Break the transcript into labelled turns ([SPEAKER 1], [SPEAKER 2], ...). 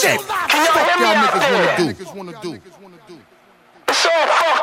[SPEAKER 1] said. Fuck y'all niggas wanna do. It's all fucked